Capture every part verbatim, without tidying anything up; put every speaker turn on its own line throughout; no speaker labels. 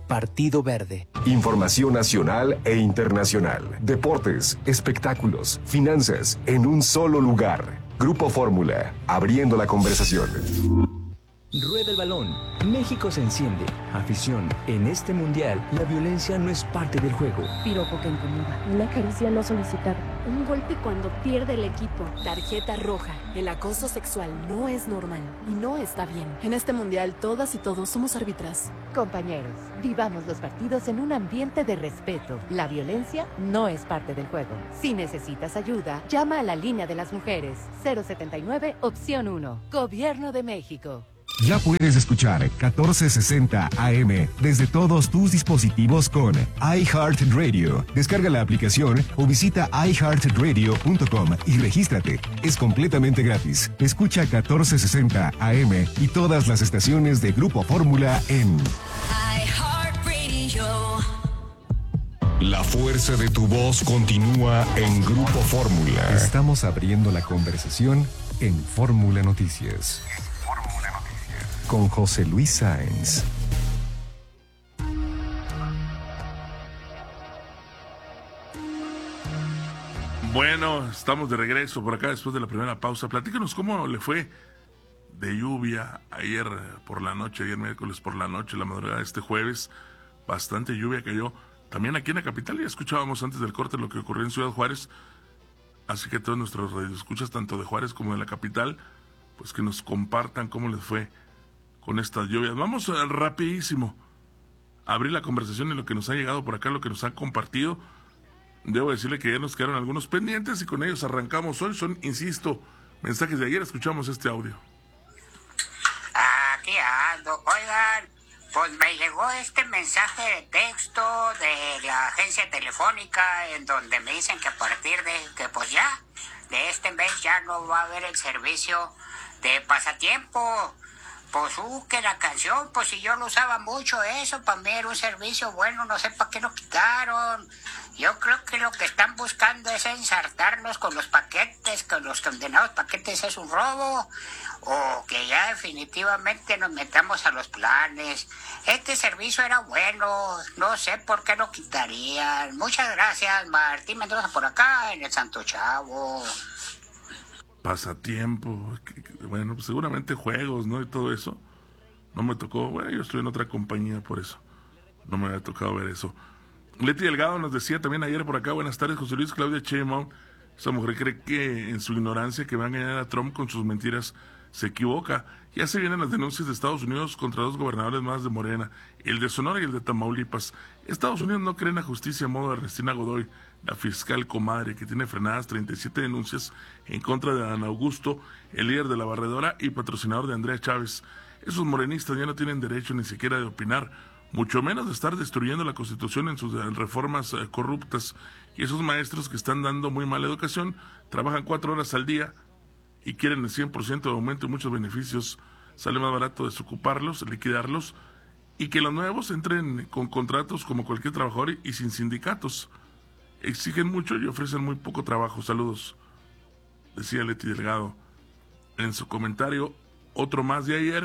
Partido Verde.
Información nacional e internacional. Deportes, espectáculos, finanzas, en un solo lugar. Grupo Fórmula, abriendo la conversación.
Rueda el balón. México se enciende. Afición. En este mundial, la violencia no es parte del juego.
Piropo que incomoda. Una caricia no solicitada.
Un golpe cuando pierde el equipo. Tarjeta roja. El acoso sexual no es normal y no está bien. En este mundial, todas y todos somos árbitras.
Compañeros, vivamos los partidos en un ambiente de respeto. La violencia no es parte del juego. Si necesitas ayuda, llama a la línea de las mujeres. cero setenta y nueve, opción uno. Gobierno de México.
Ya puedes escuchar catorce sesenta A M desde todos tus dispositivos con iHeartRadio. Descarga la aplicación o visita i heart radio punto com y regístrate. Es completamente gratis. Escucha catorce sesenta A M y todas las estaciones de Grupo Fórmula en
iHeartRadio.
La fuerza de tu voz continúa en Grupo Fórmula. Estamos abriendo la conversación en Fórmula Noticias. Con José Luis Sáenz.
Bueno, estamos de regreso por acá después de la primera pausa. Platícanos cómo le fue de lluvia ayer por la noche, ayer miércoles por la noche, la madrugada de este jueves. Bastante lluvia cayó también aquí en la capital. Ya escuchábamos antes del corte lo que ocurrió en Ciudad Juárez. Así que todos nuestros radioescuchas, tanto de Juárez como de la capital, pues que nos compartan cómo les fue con estas lluvias. Vamos uh, rapidísimo a abrir la conversación en lo que nos ha llegado por acá, lo que nos han compartido. Debo decirle que ya nos quedaron algunos pendientes y con ellos arrancamos hoy. Son, insisto, mensajes de ayer. Escuchamos este audio.
Aquí ando. Oigan, pues me llegó este mensaje de texto de la agencia telefónica en donde me dicen que a partir de que pues ya, de este mes ya no va a haber el servicio de pasatiempo. Pues, uh, que la canción, pues si yo lo usaba mucho eso, para mí era un servicio bueno, no sé para qué lo quitaron. Yo creo que lo que están buscando es ensartarnos con los paquetes, con los condenados paquetes es un robo, o que ya definitivamente nos metamos a los planes. Este servicio era bueno, no sé por qué lo quitarían. Muchas gracias, Martín Mendoza por acá, en el Santo Chavo.
Pasatiempo, bueno, pues seguramente juegos, ¿no? Y todo eso. No me tocó, bueno, yo estoy en otra compañía, por eso no me había tocado ver eso. Leti Delgado nos decía también ayer por acá, buenas tardes, José Luis. Claudia Sheinbaum, esa mujer cree que en su ignorancia que va a engañar a Trump con sus mentiras, se equivoca. Ya se vienen las denuncias de Estados Unidos contra dos gobernadores más de Morena, el de Sonora y el de Tamaulipas. Estados Unidos no cree en la justicia a modo de Ernestina Godoy, la fiscal comadre, que tiene frenadas treinta y siete denuncias en contra de Dan Augusto, el líder de la barredora y patrocinador de Andrea Chávez. Esos morenistas ya no tienen derecho ni siquiera de opinar, mucho menos de estar destruyendo la Constitución en sus reformas eh, corruptas. Y esos maestros que están dando muy mala educación, trabajan cuatro horas al día y quieren el cien por ciento de aumento y muchos beneficios. Sale más barato desocuparlos, liquidarlos, y que los nuevos entren con contratos como cualquier trabajador y sin sindicatos. Exigen mucho y ofrecen muy poco trabajo. Saludos, decía Leti Delgado en su comentario. Otro más de ayer.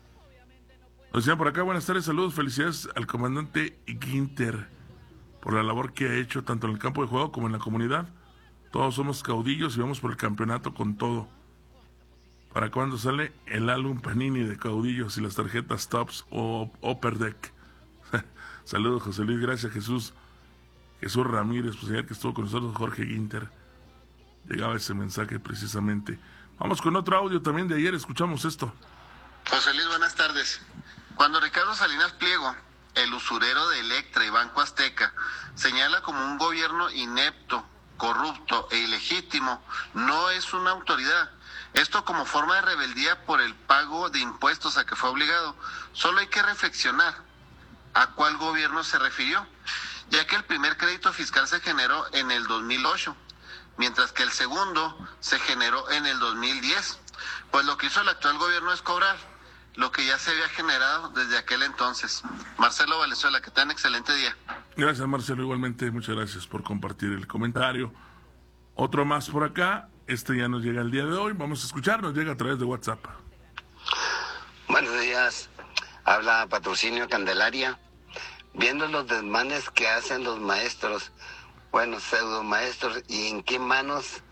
Nos decían por acá, buenas tardes, saludos, felicidades al comandante Ginter por la labor que ha hecho tanto en el campo de juego como en la comunidad. Todos somos caudillos y vamos por el campeonato con todo. ¿Para cuándo sale el álbum Panini de caudillos y las tarjetas Tops o Upper Deck? Saludos, José Luis, gracias, Jesús. Jesús Ramírez, pues ayer que estuvo con nosotros, Jorge Ginter. Llegaba ese mensaje precisamente. Vamos con otro audio también de ayer, escuchamos esto.
José Luis, buenas tardes. Cuando Ricardo Salinas Pliego, el usurero de Electra y Banco Azteca, señala como un gobierno inepto, corrupto e ilegítimo, no es una autoridad. Esto como forma de rebeldía por el pago de impuestos a que fue obligado. Solo hay que reflexionar a cuál gobierno se refirió, ya que el primer crédito fiscal se generó en el dos mil ocho, mientras que el segundo se generó en el dos mil diez. Pues lo que hizo el actual gobierno es cobrar lo que ya se había generado desde aquel entonces. Marcelo Valenzuela, que tengan excelente día.
Gracias, Marcelo, igualmente, muchas gracias por compartir el comentario. Otro más por acá, este ya nos llega el día de hoy, vamos a escuchar, nos llega a través de WhatsApp.
Buenos días, habla Patrocinio Candelaria.
viendo los desmanes que hacen los maestros, bueno, pseudo maestros, y en qué manos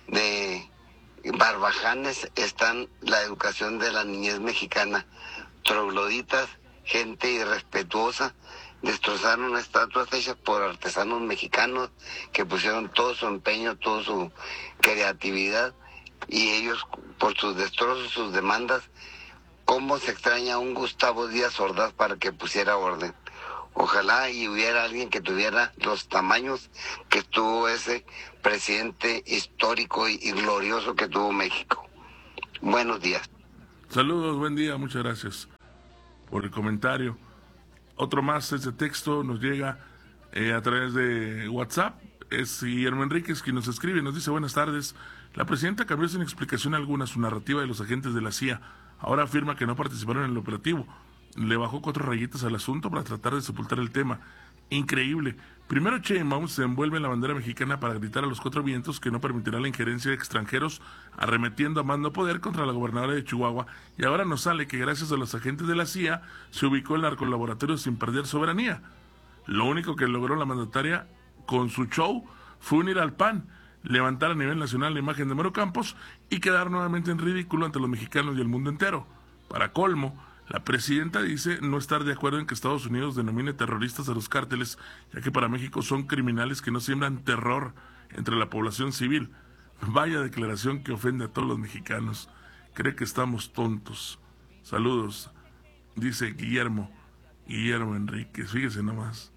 de barbajanes están la educación de la niñez mexicana. Trogloditas, gente irrespetuosa, destrozaron estatuas hechas por artesanos mexicanos que pusieron todo su empeño, toda su creatividad, y ellos, por sus destrozos, sus demandas, cómo se extraña a un Gustavo Díaz Ordaz para que pusiera orden. Ojalá y hubiera alguien que tuviera los tamaños que tuvo ese presidente histórico y, y glorioso que tuvo México. Buenos días.
Saludos, buen día, muchas gracias por el comentario. Otro más es de texto, nos llega eh, a través de WhatsApp. Es Guillermo Enríquez quien nos escribe, nos dice: buenas tardes. La presidenta cambió sin explicación alguna su narrativa de los agentes de la C I A. Ahora afirma que no participaron en el operativo. Le bajó cuatro rayitas al asunto para tratar de sepultar el tema. Increíble. Primero Sheinbaum se envuelve en la bandera mexicana para gritar a los cuatro vientos que no permitirá la injerencia de extranjeros, arremetiendo a más no poder contra la gobernadora de Chihuahua, y ahora nos sale que gracias a los agentes de la C I A se ubicó el narcolaboratorio sin perder soberanía. Lo único que logró la mandataria con su show fue unir al P A N, levantar a nivel nacional la imagen de Mero Campos y quedar nuevamente en ridículo ante los mexicanos y el mundo entero. Para colmo, la presidenta dice no estar de acuerdo en que Estados Unidos denomine terroristas a los cárteles, ya que para México son criminales que no siembran terror entre la población civil. Vaya declaración que ofende a todos los mexicanos. Cree que estamos tontos. Saludos, dice Guillermo, Guillermo Enríquez. Fíjese nomás.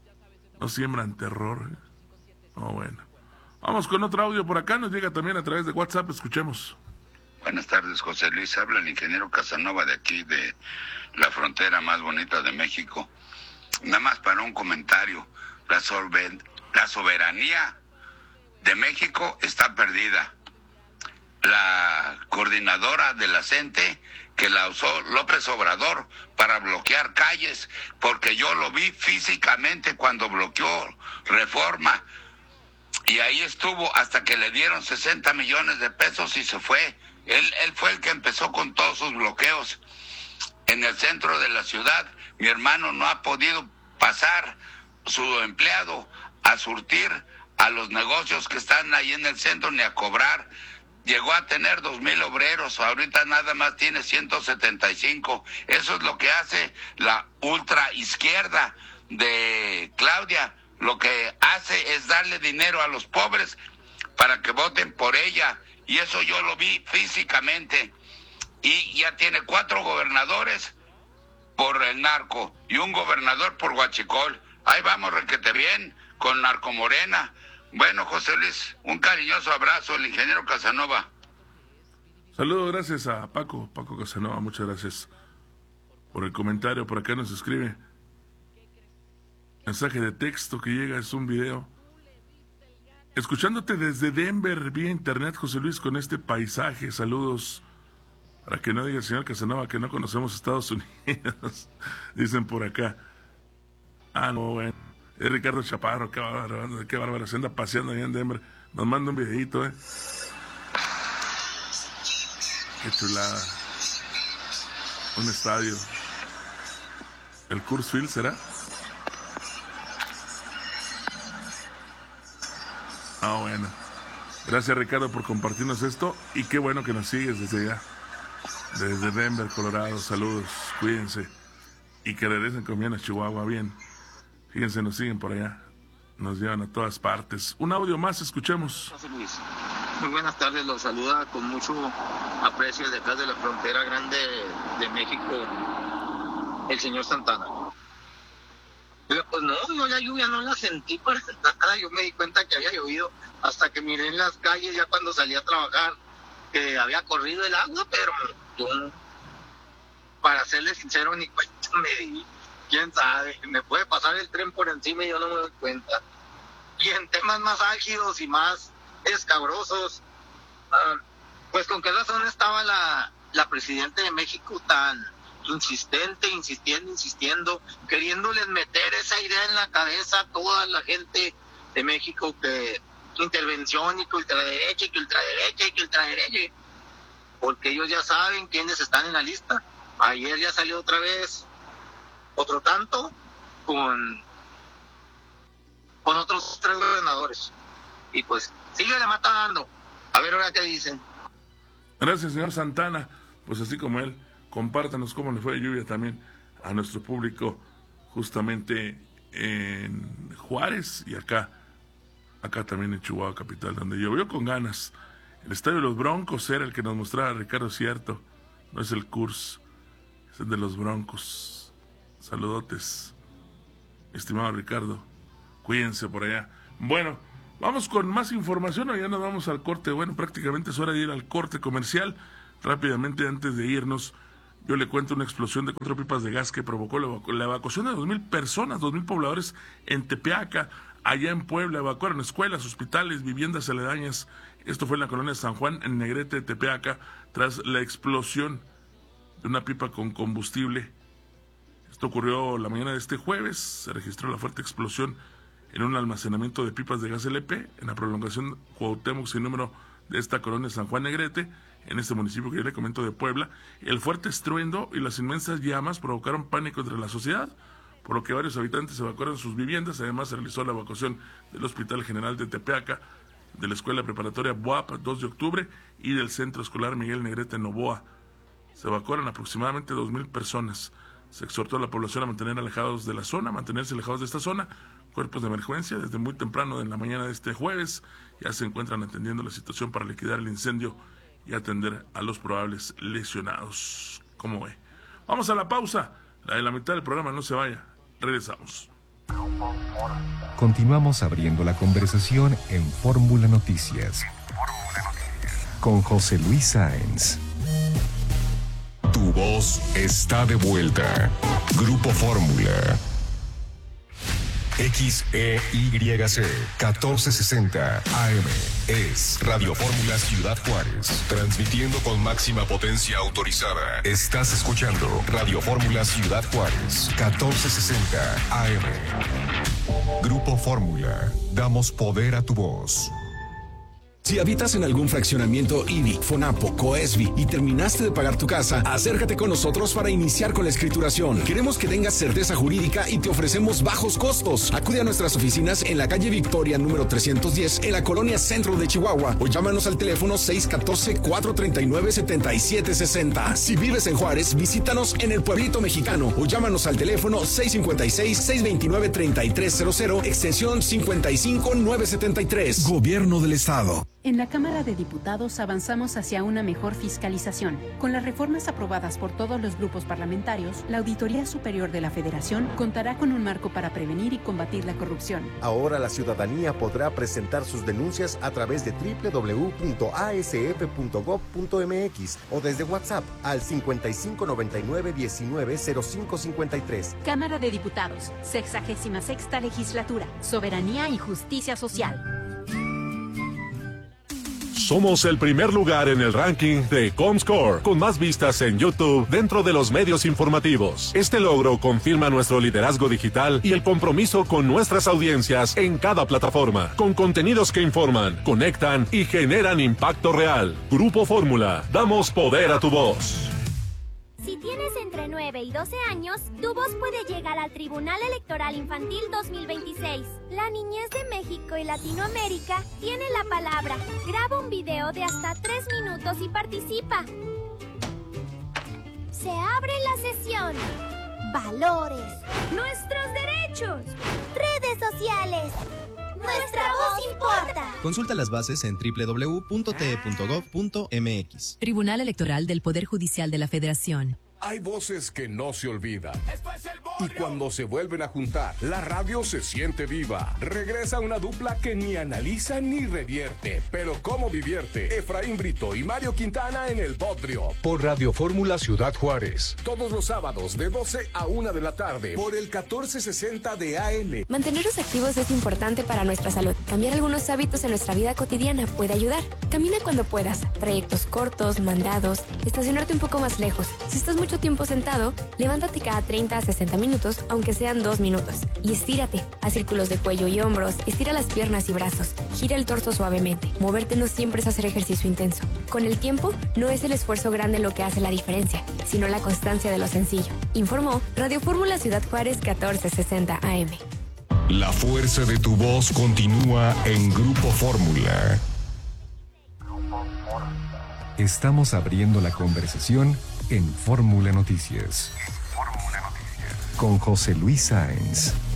No siembran terror. Oh, bueno. Vamos con otro audio por acá. Nos llega también a través de WhatsApp. Escuchemos.
Buenas tardes, José Luis. Habla el ingeniero Casanova de aquí, de la frontera más bonita de México. Nada más para un comentario. La, solven- la soberanía de México está perdida. La coordinadora de la CENTE, que la usó López Obrador para bloquear calles, porque yo lo vi físicamente cuando bloqueó Reforma. Y ahí estuvo hasta que le dieron sesenta millones de pesos y se fue. Él, él fue el que empezó con todos sus bloqueos. En el centro de la ciudad, mi hermano no ha podido pasar su empleado a surtir a los negocios que están ahí en el centro ni a cobrar. Llegó a tener dos mil obreros, ahorita nada más tiene ciento setenta y cinco. Eso es lo que hace la ultra izquierda de Claudia. Lo que hace es darle dinero a los pobres para que voten por ella. Y eso yo lo vi físicamente. Y ya tiene cuatro gobernadores por el narco y un gobernador por huachicol. Ahí vamos, requete bien, con Narcomorena. Bueno, José Luis, un cariñoso abrazo, el ingeniero Casanova.
Saludos, gracias a Paco, Paco Casanova, muchas gracias por el comentario. Por acá nos escribe. Mensaje de texto que llega, es un video. Escuchándote desde Denver vía internet, José Luis, con este paisaje. Saludos. Para que no diga el señor Casanova que no conocemos Estados Unidos. Dicen por acá. Ah, no, bueno. Es Ricardo Chaparro, qué bárbaro, qué bárbaro. Se anda paseando allá en Denver. Nos manda un videito, eh. Qué chulada. Un estadio. ¿El Coors Field será? Ah, bueno. Gracias, Ricardo, por compartirnos esto. Y qué bueno que nos sigues desde allá. Desde Denver, Colorado. Saludos. Cuídense. Y que regresen con bien a Chihuahua. Bien. Fíjense, nos siguen por allá. Nos llevan a todas partes. Un audio más, escuchemos.
Luis. Muy buenas tardes. Los saluda con mucho aprecio de acá de la frontera grande de México, el señor Santana. Pero pues no, yo la lluvia no la sentí para nada. Yo me di cuenta que había llovido hasta que miré en las calles ya cuando salí a trabajar que había corrido el agua, pero yo, para serle sincero, ni cuenta me di. Quién sabe, me puede pasar el tren por encima y yo no me doy cuenta. Y en temas más álgidos y más escabrosos, uh, pues con qué razón estaba la, la presidenta de México tan insistente, insistiendo, insistiendo, queriéndoles meter esa idea en la cabeza a toda la gente de México que intervención y que ultraderecha y que ultraderecha y que ultraderecha, porque ellos ya saben quiénes están en la lista. Ayer ya salió otra vez otro tanto con, con otros tres gobernadores. Y pues, síguele matando. A ver ahora qué dicen.
Gracias, señor Santana. Pues así como él, compártanos cómo le fue de lluvia también a nuestro público, justamente en Juárez y acá, acá también en Chihuahua capital, donde llovió con ganas. El estadio de los Broncos era el que nos mostraba Ricardo Cierto, no es el C U R S, es el de los Broncos. Saludotes, estimado Ricardo, cuídense por allá. Bueno, vamos con más información, ya nos vamos al corte. Bueno, prácticamente es hora de ir al corte comercial. Rápidamente, antes de irnos, yo le cuento una explosión de cuatro pipas de gas que provocó la, evacu- la evacuación de dos mil personas, dos mil pobladores en Tepeaca. Allá en Puebla evacuaron escuelas, hospitales, viviendas aledañas. Esto fue en la colonia San Juan, en Negrete de Tepeaca, tras la explosión de una pipa con combustible. Esto ocurrió la mañana de este jueves. Se registró la fuerte explosión en un almacenamiento de pipas de gas L P en la prolongación Cuauhtémoc sin número de esta colonia San Juan Negrete, en este municipio que yo le comento de Puebla. El fuerte estruendo y las inmensas llamas provocaron pánico entre la sociedad, por lo que varios habitantes evacuaron sus viviendas. Además, se realizó la evacuación del Hospital General de Tepeaca, de la Escuela Preparatoria B U A P dos de octubre y del Centro Escolar Miguel Negrete Novoa. Se evacuaron aproximadamente dos mil personas. Se exhortó a la población a mantener alejados de la zona, mantenerse alejados de esta zona. Cuerpos de emergencia desde muy temprano en la mañana de este jueves ya se encuentran atendiendo la situación para liquidar el incendio y atender a los probables lesionados. ¿Cómo ve? Vamos a la pausa. La de la mitad del programa, no se vaya. Regresamos.
Continuamos abriendo la conversación en Fórmula Noticias con José Luis Sáenz.
Tu voz está de vuelta. Grupo Fórmula. X E Y C catorce sesenta A M es Radio Fórmula Ciudad Juárez, transmitiendo con máxima potencia autorizada. Estás escuchando Radio Fórmula Ciudad Juárez, catorce sesenta A M. Grupo Fórmula, damos poder a tu voz.
Si habitas en algún fraccionamiento I B I, FONAPO, COESBI y terminaste de pagar tu casa, acércate con nosotros para iniciar con la escrituración. Queremos que tengas certeza jurídica y te ofrecemos bajos costos. Acude a nuestras oficinas en la calle Victoria número trescientos diez en la colonia Centro de Chihuahua o llámanos al teléfono seis uno cuatro, cuatro tres nueve, siete siete seis cero. Si vives en Juárez, visítanos en el Pueblito Mexicano o llámanos al teléfono seis cinco seis, seis dos nueve, tres tres cero cero, extensión cincuenta y cinco nueve setenta y tres. Gobierno del Estado.
En la Cámara de Diputados avanzamos hacia una mejor fiscalización. Con las reformas aprobadas por todos los grupos parlamentarios, la Auditoría Superior de la Federación contará con un marco para prevenir y combatir la corrupción.
Ahora la ciudadanía podrá presentar sus denuncias a través de doble u doble u doble u punto a s f punto gob punto m x o desde WhatsApp al cincuenta y cinco noventa y nueve diecinueve cero cinco cincuenta y tres.
Cámara de Diputados, sexagésima sexta Legislatura, Soberanía y Justicia Social.
Somos el primer lugar en el ranking de Comscore, con más vistas en YouTube dentro de los medios informativos. Este logro confirma nuestro liderazgo digital y el compromiso con nuestras audiencias en cada plataforma, con contenidos que informan, conectan y generan impacto real. Grupo Fórmula, damos poder a tu voz.
Si tienes entre nueve y doce años, tu voz puede llegar al Tribunal Electoral Infantil dos mil veintiséis. La niñez de México y Latinoamérica tiene la palabra. Graba un video de hasta tres minutos y participa. Se abre la sesión. Valores. Nuestros derechos. Redes sociales. Nuestra voz importa.
Consulta las bases en doble u doble u doble u punto t e punto gob punto m x.
Tribunal Electoral del Poder Judicial de la Federación.
Hay voces que no se olvidan. Y cuando se vuelven a juntar, la radio se siente viva. Regresa una dupla que ni analiza ni revierte, pero cómo divierte. Efraín Brito y Mario Quintana en El Bodrio. Por Radio Fórmula Ciudad Juárez. Todos los sábados de doce a una de la tarde. Por el catorce sesenta de A M.
Mantenernos activos es importante para nuestra salud. Cambiar algunos hábitos en nuestra vida cotidiana puede ayudar. Camina cuando puedas. Trayectos cortos, mandados. Estacionarte un poco más lejos. Si estás mucho tiempo sentado, levántate cada treinta a sesenta minutos minutos, aunque sean dos minutos. Y estírate. Haz círculos de cuello y hombros, estira las piernas y brazos, gira el torso suavemente. Moverte no siempre es hacer ejercicio intenso. Con el tiempo, no es el esfuerzo grande lo que hace la diferencia, sino la constancia de lo sencillo. Informó Radio Fórmula Ciudad Juárez catorce sesenta A M.
La fuerza de tu voz continúa en Grupo Fórmula.
Estamos abriendo la conversación en Fórmula Noticias. Con José Luis Sáenz.